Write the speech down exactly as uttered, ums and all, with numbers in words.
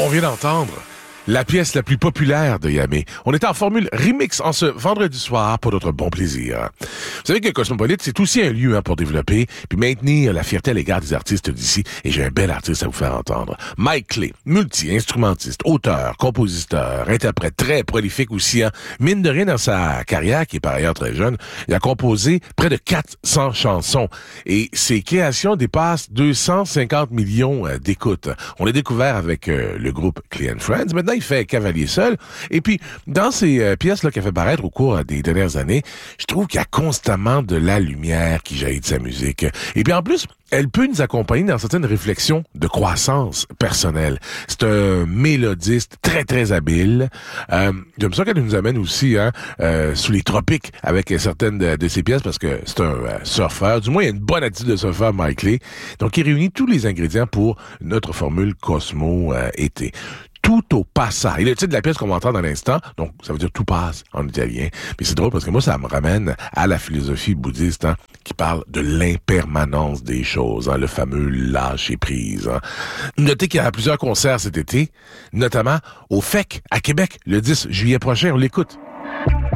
On vient d'entendre la pièce la plus populaire de Yamé. On est en formule remix en ce vendredi soir pour notre bon plaisir. Vous savez que Cosmopolite, c'est aussi un lieu hein, pour développer puis maintenir la fierté à l'égard des artistes d'ici. Et j'ai un bel artiste à vous faire entendre. Mike Clay, multi-instrumentiste, auteur, compositeur, interprète très prolifique aussi. Hein. Mine de rien dans sa carrière, qui est par ailleurs très jeune, il a composé près de quatre cents chansons. Et ses créations dépassent deux cent cinquante millions euh, d'écoutes. On l'a découvert avec euh, le groupe Clay and Friends. Maintenant, il fait cavalier seul. Et puis, dans ces euh, pièces-là qu'il a fait paraître au cours des dernières années, je trouve qu'il y a constamment de la lumière qui jaillit de sa musique. Et puis en plus, elle peut nous accompagner dans certaines réflexions de croissance personnelle. C'est un mélodiste très, très habile. Euh, j'aime ça qu'elle nous amène aussi hein, euh, sous les tropiques avec certaines de, de ses pièces parce que c'est un euh, surfeur. Du moins, il y a une bonne attitude de surfeur, Mike Lee. Donc, il réunit tous les ingrédients pour notre formule Cosmo euh, été. Tout au passa. Et le titre de la pièce qu'on va entendre dans l'instant, donc ça veut dire tout passe en italien. Mais c'est drôle parce que moi, ça me ramène à la philosophie bouddhiste hein, qui parle de l'impermanence des choses, hein, le fameux lâcher prise. Hein. Notez qu'il y a plusieurs concerts cet été, notamment au F E C à Québec le dix juillet prochain. On l'écoute.